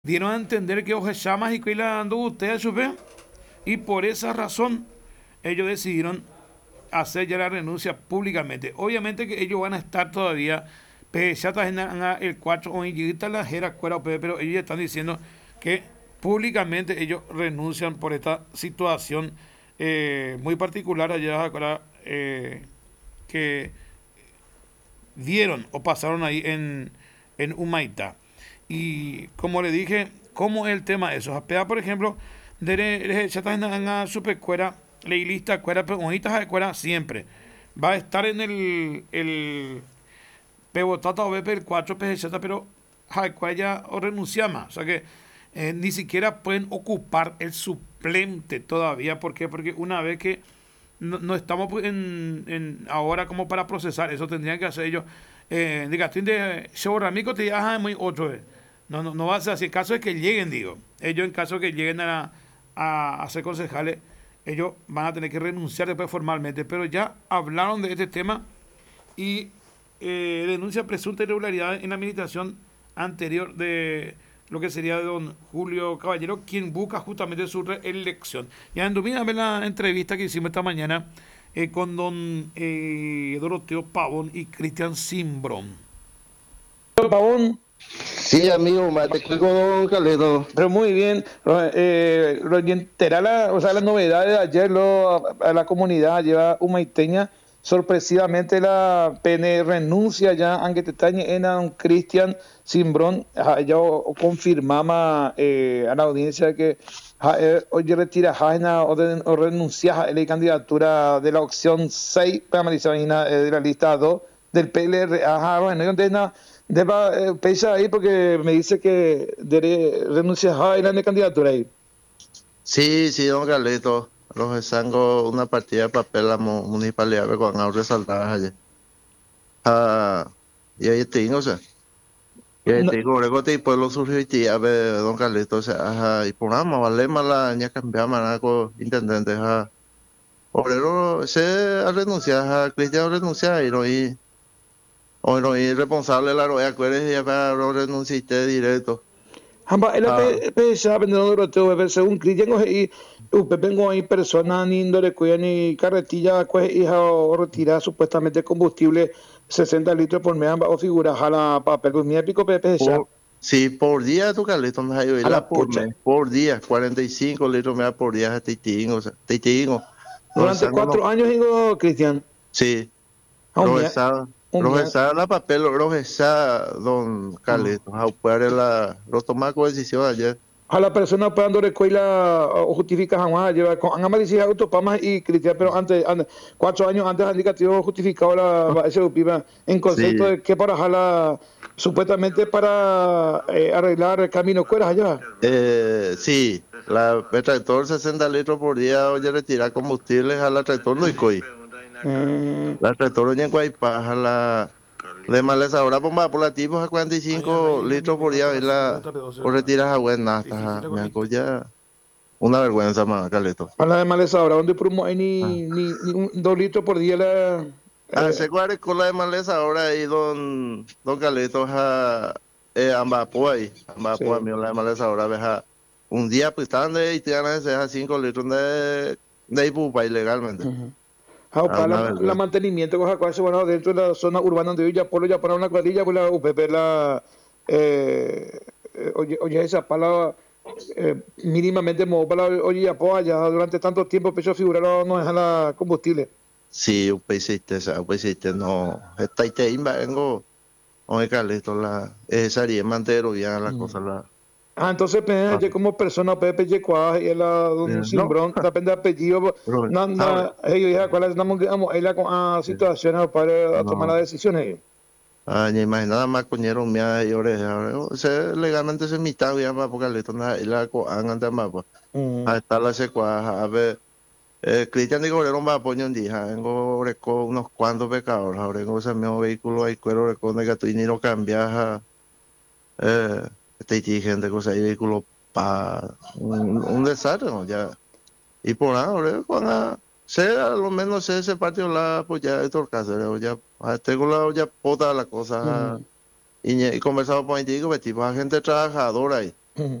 dieron a entender que Oje Chamas y Cuila andó ustedes supe, y por esa razón ellos decidieron hacer ya la renuncia públicamente. Obviamente que ellos van a estar todavía, pese a el 4 o en la jera cuera, pero ellos ya están diciendo que públicamente ellos renuncian por esta situación muy particular allá que dieron o pasaron ahí en Humaitá. Y como le dije, ¿cómo es el tema de eso? Apea, por ejemplo, de ya está en la supercuera, la lista cuera, pero bonitas de cuera siempre. Va a estar en el pebotata o el 4 PGZ, pero Jacuá ya o renuncia más. O sea que ni siquiera pueden ocupar el suplente todavía. ¿Por qué? Porque una vez que no estamos pues, ahora como para procesar, eso tendrían que hacer ellos. Diga, de Ramico te diga, muy otro vez. No va a ser así. En caso de que lleguen, digo, ellos en caso de que lleguen a ser concejales, ellos van a tener que renunciar después formalmente. Pero ya hablaron de este tema y denuncia presunta irregularidad en la administración anterior de lo que sería de don Julio Caballero, quien busca justamente su reelección. Ya anduvimos a ver la entrevista que hicimos esta mañana con don Doroteo Pavón y Cristian Simbrón. Pavón. Sí, amigo, te explico, don Carleto. Pero muy bien, lo enterá las novedades de ayer a la comunidad lleva humaiteña. Sorpresivamente la PN renuncia ya aunque te tañe en un Cristian Simbrón. Ya confirmaba a la audiencia que hoy retira o renuncia a la candidatura de la opción 6 de la lista 2 del PLR. Bueno, entonces deba pensar ahí porque me dice que debe renunciar a la candidatura ahí. Sí, don Carleto. Los sango una partida de papel a la municipalidad de Cuangao resaltadas ayer. Y ahí tengo, o sea. Y ahí tengo, luego te pueblo surgió y a ver, don Carleto, o sea, y por nada más, vale, mala, ya cambiamos, nada, con intendentes, obrero, se a renunciar, Cristian renunciar, o no, y responsable de la roya, acuérdense, ya para no renunciaste directo. Hamba el PSA vendedor Doroteo según Cristian y vengo ahí personas ni indore cuya ni carretilla pues hija o retira supuestamente combustible 60 litros por mes o figura jala papel pues mira pico PSA. Sí, por día tu Carleto me ha ido la por mes, por día, 45 litros me da por día te tingo, o sea, te tingo. Durante 4 años digo Cristian. Sí. Rojesa la papel, rojesa don Carleto, a operar los tomacos decisión ayer. A la persona puede andar escuela o justifica jamás lleva con amarilla autopamas y Cristian, pero antes 4 años antes indicativo justificado la SUPIMA en concepto de que para jalar supuestamente para arreglar el camino cueras allá. Sí, el tractor 60 litros por día oye retirar combustibles a la tractor no y coi. La tractor oye en Guaypa a la de maleza ahora bomba por la tipo a 45 litros por día o retiras agua en nasta, me acoya una vergüenza más, Carleto. A la de maleza ahora donde promo hay ni 2 litros por día la se guarda con la de maleza ahora y don Carleto ambapo ahí mío la de maleza ahora veja un día pues están de y te ganas de 5 litros de ipupa ilegalmente. Para la mantenimiento cosa cual bueno dentro de la zona urbana donde yo ya para una cuadrilla por la UPP oye esa palabra mínimamente para oye ya allá durante tanto tiempo pecho figurado no deja la combustible. Sí, upeciste no está ahí vengo oye Carleto esa haría mantero ya la cosa la entonces yo como persona Pepe Yecuá y la don Simbrón depende de apellido ellos cuál estamos ella con situaciones para tomar las decisiones. Ni más nada más coñero mía y oreja o sea legalmente se mitad ya para porque le tona la antes más pues a estar la secua a ver Cristian digo le va a poner un día tengo reco unos cuantos pecados ahora tengo ese mismo vehículo hay cuero reco negativo y ni lo cambias gente cosa y vehículo para un desastre ¿no? Ya y por ahora cuando sea a lo menos ese partido la pues ya estos casos ya tengo la ya pota la cosa y conversado con el tipo gente trabajadora ahí